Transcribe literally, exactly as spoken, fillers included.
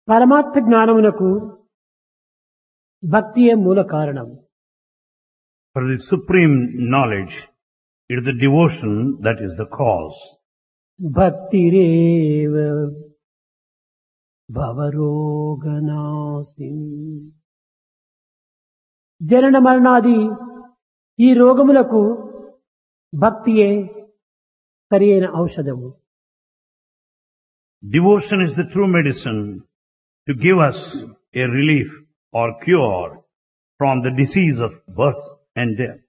పరమార్థ జ్ఞానమునకు భక్తియే మూల కారణం. For the supreme knowledge, it is the devotion that is the cause. భక్తిరేవ భవరోగనాశిని. జనన మరణాది ఈ రోగములకు భక్తియే సరియైన ఔషధము. Devotion is the true medicine to give us a relief or cure from the disease of birth and death.